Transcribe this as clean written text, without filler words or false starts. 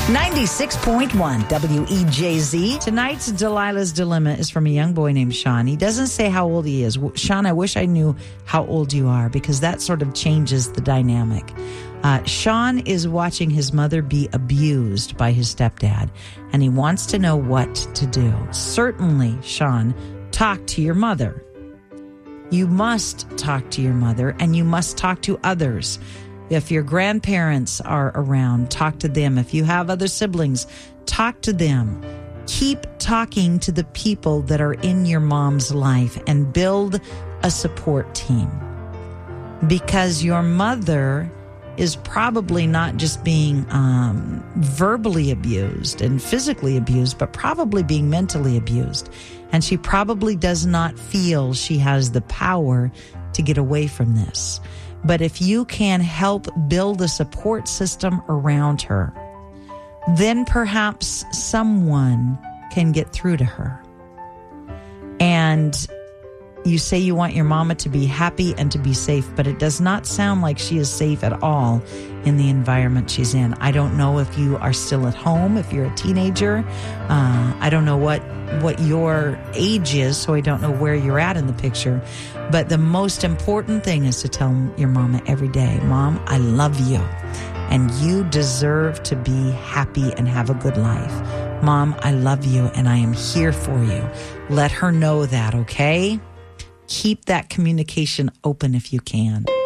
96.1 WEJZ. Tonight's Delilah's Dilemma is from a young boy named Sean. He doesn't say how old he is. Sean, I wish I knew how old you are because that sort of changes the dynamic. Sean is watching his mother be abused by his stepdad, and he wants to know what to do. Certainly, Sean, talk to your mother. You must talk to your mother, and you must talk to others. If your grandparents are around, talk to them. If you have other siblings, talk to them. Keep talking to the people that are in your mom's life and build a support team. Because your mother is probably not just being verbally abused and physically abused, but probably being mentally abused. And she probably does not feel she has the power to get away from this. But if you can help build a support system around her, then perhaps someone can get through to her. And you say you want your mama to be happy and to be safe, but it does not sound like she is safe at all in the environment she's in. I don't know if you are still at home, if you're a teenager. I don't know what your age is, so I don't know where you're at in the picture. But the most important thing is to tell your mama every day, Mom, I love you, and you deserve to be happy and have a good life. Mom, I love you, and I am here for you. Let her know that, okay? Keep that communication open if you can.